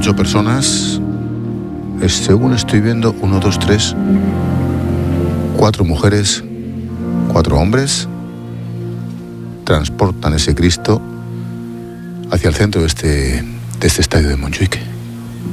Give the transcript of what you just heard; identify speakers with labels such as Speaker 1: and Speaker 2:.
Speaker 1: 8 personas. Según estoy viendo, 1, 2, 3, 4 mujeres, 4 hombres transportan ese Cristo hacia el centro de este estadio de Montjuic.